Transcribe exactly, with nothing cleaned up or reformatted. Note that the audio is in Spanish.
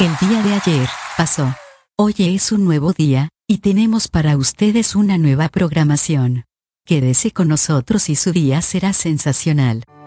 El día de ayer pasó. Hoy es un nuevo día, y tenemos para ustedes una nueva programación. Quédese con nosotros y su día será sensacional.